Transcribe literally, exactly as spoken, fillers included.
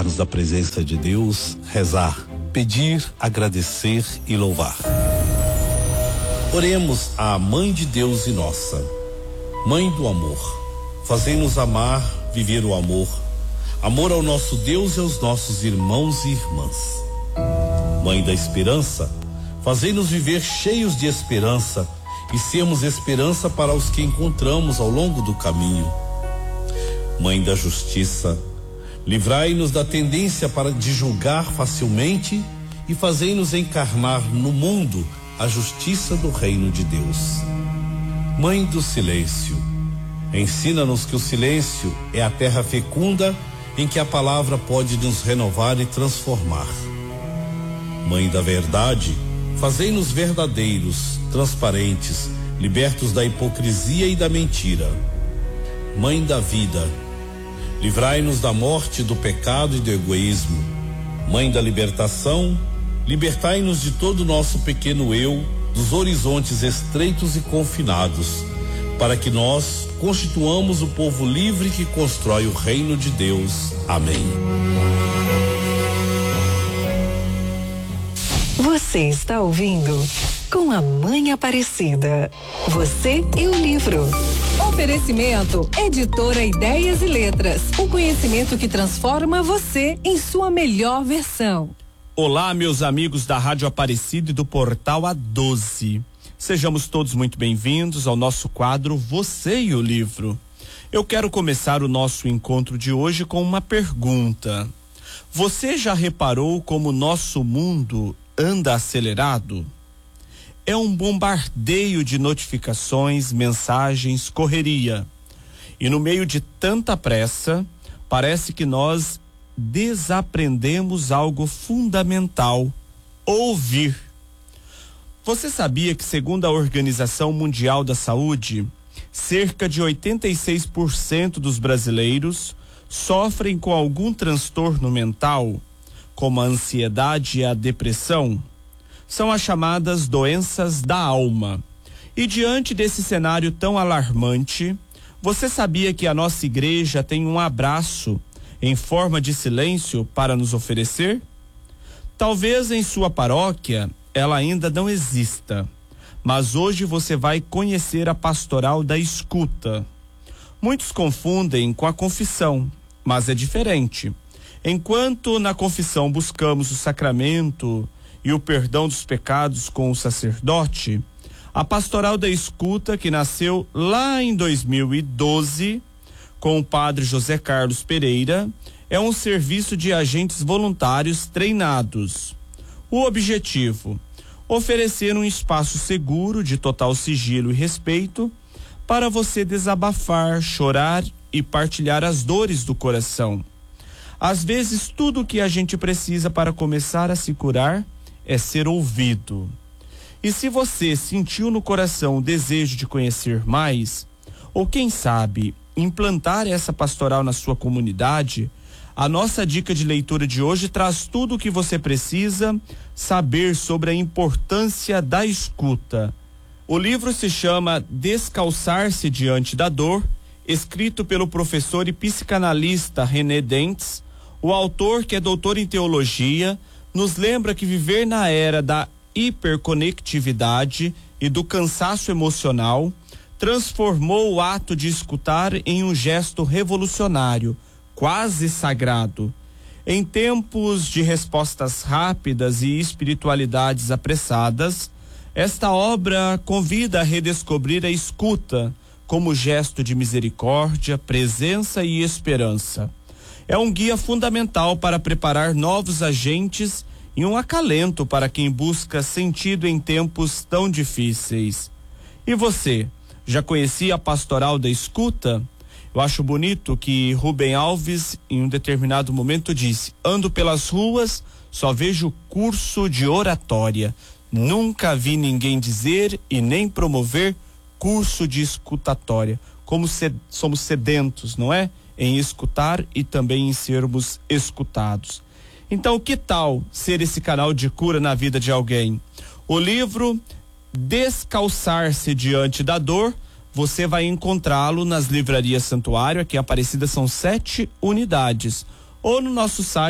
colocar-nos na presença de Deus, rezar, pedir, agradecer e louvar. Oremos à Mãe de Deus e nossa, Mãe do amor, fazei-nos amar, viver o amor, amor ao nosso Deus e aos nossos irmãos e irmãs. Mãe da esperança, fazei-nos viver cheios de esperança e sermos esperança para os que encontramos ao longo do caminho. Mãe da justiça, livrai-nos da tendência para de julgar facilmente e fazei-nos encarnar no mundo a justiça do reino de Deus. Mãe do silêncio, ensina-nos que o silêncio é a terra fecunda em que a palavra pode nos renovar e transformar. Mãe da verdade, fazei-nos verdadeiros, transparentes, libertos da hipocrisia e da mentira. Mãe da vida, livrai-nos da morte, do pecado e do egoísmo. Mãe da libertação, libertai-nos de todo o nosso pequeno eu, dos horizontes estreitos e confinados, para que nós constituamos o povo livre que constrói o reino de Deus. Amém. Você está ouvindo Com a Mãe Aparecida. Você e o livro. Oferecimento, Editora Ideias e Letras. O conhecimento que transforma você em sua melhor versão. Olá, meus amigos da Rádio Aparecida e do Portal A doze. Sejamos todos muito bem-vindos ao nosso quadro Você e o Livro. Eu quero começar o nosso encontro de hoje com uma pergunta. Você já reparou como o nosso mundo anda acelerado? É um bombardeio de notificações, mensagens, correria. E no meio de tanta pressa, parece que nós desaprendemos algo fundamental: ouvir. Você sabia que, segundo a Organização Mundial da Saúde, cerca de oitenta e seis por cento dos brasileiros sofrem com algum transtorno mental, como a ansiedade e a depressão? São as chamadas doenças da alma. E diante desse cenário tão alarmante, você sabia que a nossa igreja tem um abraço em forma de silêncio para nos oferecer? Talvez em sua paróquia ela ainda não exista, mas hoje você vai conhecer a pastoral da escuta. Muitos confundem com a confissão, mas é diferente. Enquanto na confissão buscamos o sacramento e o perdão dos pecados com o sacerdote, a pastoral da escuta, que nasceu lá em dois mil e doze, com o padre José Carlos Pereira, é um serviço de agentes voluntários treinados. O objetivo: oferecer um espaço seguro, de total sigilo e respeito, para você desabafar, chorar e partilhar as dores do coração. Às vezes, tudo o que a gente precisa para começar a se curar é ser ouvido. E se você sentiu no coração o desejo de conhecer mais, ou quem sabe, implantar essa pastoral na sua comunidade, a nossa dica de leitura de hoje traz tudo o que você precisa saber sobre a importância da escuta. O livro se chama Descalçar-se Diante da Dor, escrito pelo professor e psicanalista René Dentz. O autor, que é doutor em teologia, nos lembra que viver na era da hiperconectividade e do cansaço emocional transformou o ato de escutar em um gesto revolucionário, quase sagrado. Em tempos de respostas rápidas e espiritualidades apressadas, esta obra convida a redescobrir a escuta como gesto de misericórdia, presença e esperança. É um guia fundamental para preparar novos agentes e um acalento para quem busca sentido em tempos tão difíceis. E você, já conhecia a pastoral da escuta? Eu acho bonito que Rubem Alves, em um determinado momento, disse: ando pelas ruas, só vejo curso de oratória. Nunca vi ninguém dizer e nem promover curso de escutatória. Como sed, somos sedentos, não é? Em escutar e também em sermos escutados. Então, que tal ser esse canal de cura na vida de alguém? O livro Descalçar-se Diante da Dor, você vai encontrá-lo nas livrarias Santuário. Aqui em Aparecida são sete unidades, ou no nosso site